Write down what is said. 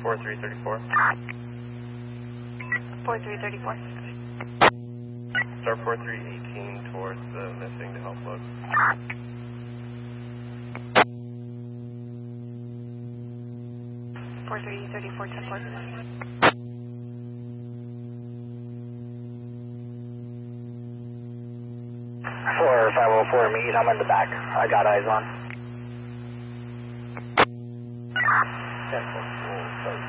4334. 4334. Star 4318 towards the missing to help look. Four 334 10 4. 4504 meet, I'm in the back. I got eyes on.